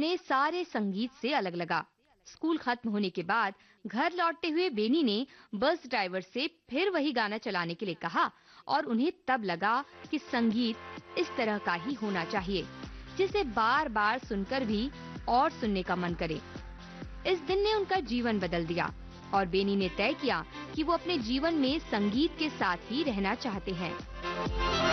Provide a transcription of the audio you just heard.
उन्हें सारे संगीत से अलग लगा। स्कूल खत्म होने के बाद घर लौटते हुए बेनी ने बस ड्राइवर से फिर वही गाना चलाने के लिए कहा और उन्हें तब लगा कि संगीत इस तरह का ही होना चाहिए, जिसे बार-बार सुनकर भी और सुनने का मन करे। इस दिन ने उनका जीवन बदल दिया और बेनी ने तय किया कि वो अपने जीवन में संगीत के साथ ही रहना चाहते हैं।